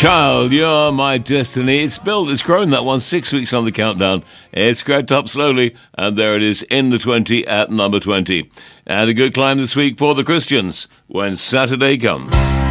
Child, you're my destiny. It's built, it's grown, that one, 6 weeks on the countdown. It's crept up slowly, and there it is in the 20 at number 20. And a good climb this week for the Christians when Saturday comes.